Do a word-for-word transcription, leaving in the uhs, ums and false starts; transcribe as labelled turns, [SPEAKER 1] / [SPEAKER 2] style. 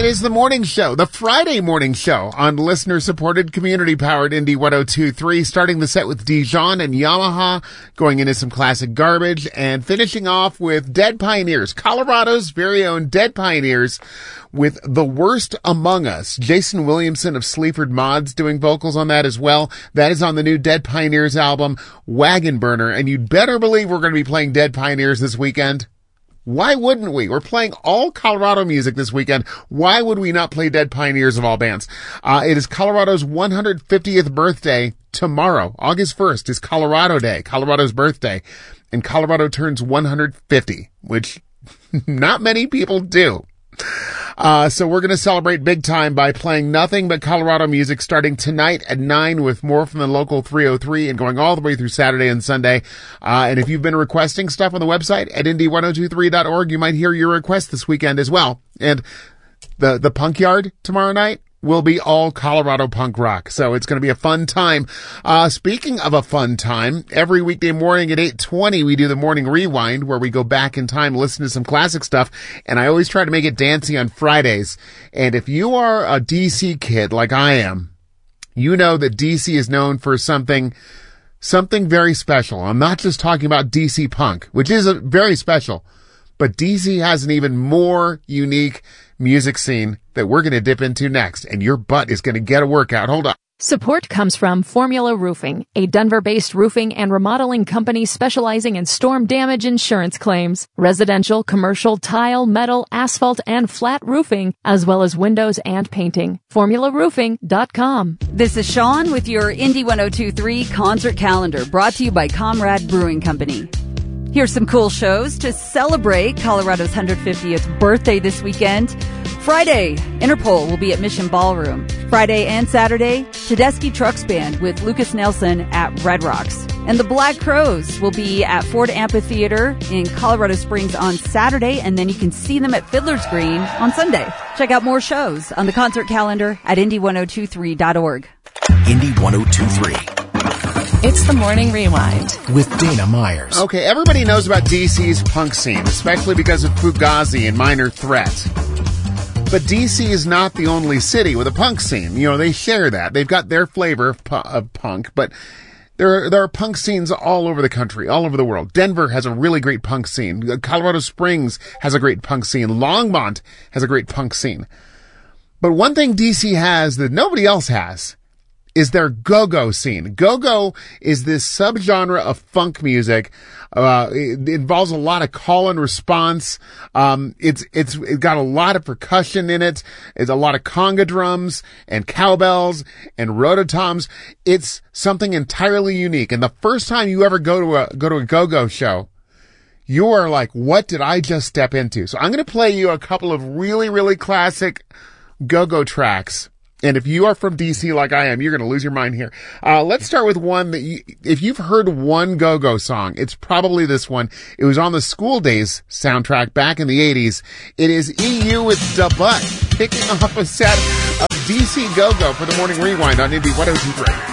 [SPEAKER 1] It is the morning show, the Friday morning show on listener-supported, community-powered Indie one oh two point three, starting the set with Dijon and Yamaha, going into some classic garbage, and finishing off with Dead Pioneers, Colorado's very own Dead Pioneers, with The Worst Among Us. Jason Williamson of Sleaford Mods doing vocals on that as well. That is on the new Dead Pioneers album, Wagon Burner, and you'd better believe we're going to be playing Dead Pioneers this weekend. Why wouldn't we? We're playing all Colorado music this weekend. Why would we not play Dead Pioneers of all bands? Uh, it is Colorado's one hundred fiftieth birthday tomorrow. August first is Colorado Day, Colorado's birthday. And Colorado turns one hundred fifty, which not many people do. Uh, so we're going to celebrate big time by playing nothing but Colorado music starting tonight at nine with more from the local three oh three and going all the way through Saturday and Sunday. Uh, and if you've been requesting stuff on the website at indie one oh two three dot org, you might hear your request this weekend as well. And the, the Punk Yard tomorrow night will be all Colorado punk rock. So it's going to be a fun time. Uh, speaking of a fun time, every weekday morning at eight twenty, we do the Morning Rewind, where we go back in time, listen to some classic stuff. And I always try to make it dancey on Fridays. And if you are a D C kid like I am, you know that D C is known for something, something very special. I'm not just talking about D C punk, which is a, very special, but D C has an even more unique music scene that we're going to dip into next, and your butt is going to get a workout. Hold on.
[SPEAKER 2] Support comes from Formula Roofing, a Denver-based roofing and remodeling company specializing in storm damage insurance claims, residential, commercial, tile, metal, asphalt, and flat roofing, as well as windows and painting. formula roofing dot com.
[SPEAKER 3] This is Sean with your Indie one oh two point three concert calendar, brought to you by Comrade Brewing Company. Here's some cool shows to celebrate Colorado's one hundred fiftieth birthday this weekend. Friday, Interpol will be at Mission Ballroom. Friday and Saturday, Tedeschi Trucks Band with Lucas Nelson at Red Rocks. And the Black Crowes will be at Ford Amphitheater in Colorado Springs on Saturday, and then you can see them at Fiddler's Green on Sunday. Check out more shows on the concert calendar at indie one oh two three dot org.
[SPEAKER 4] Indie one oh two point three.
[SPEAKER 5] It's the Morning Rewind
[SPEAKER 4] with Dana Myers.
[SPEAKER 1] Okay, everybody knows about D C's punk scene, especially because of Fugazi and Minor Threat. But D C is not the only city with a punk scene. You know, they share that. They've got their flavor of, pu- of punk, but there are, there are punk scenes all over the country, all over the world. Denver has a really great punk scene. Colorado Springs has a great punk scene. Longmont has a great punk scene. But one thing D C has that nobody else has is their go-go scene. Go-go is this subgenre of funk music. Uh, it involves a lot of call and response. Um, it's, it's, it got a lot of percussion in it. It's a lot of conga drums and cowbells and rototoms. It's something entirely unique. And the first time you ever go to a, go to a go-go show, you are like, what did I just step into? So I'm going to play you a couple of really, really classic go-go tracks. And if you are from D C like I am, you're going to lose your mind here. Uh, let's start with one that you, if you've heard one go-go song, it's probably this one. It was on the School Days soundtrack back in the eighties. It is E U with Da Butt, kicking off a set of D C go-go for the Morning Rewind on Indie one oh two point three.